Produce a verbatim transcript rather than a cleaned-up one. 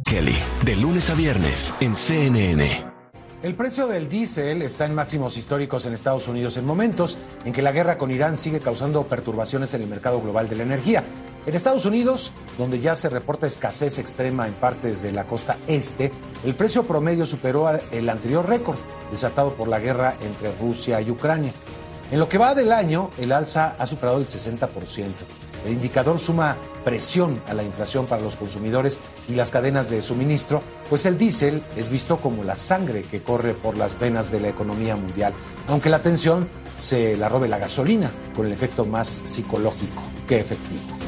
Kelly, de lunes a viernes en C N N. El precio del diésel está en máximos históricos en Estados Unidos en momentos en que la guerra con Irán sigue causando perturbaciones en el mercado global de la energía. En Estados Unidos, donde ya se reporta escasez extrema en partes de la costa este, el precio promedio superó el anterior récord, desatado por la guerra entre Rusia y Ucrania. En lo que va del año, el alza ha superado el sesenta por ciento. El indicador suma presión a la inflación para los consumidores y las cadenas de suministro, pues el diésel es visto como la sangre que corre por las venas de la economía mundial, aunque la atención se la robe la gasolina, con el efecto más psicológico que efectivo.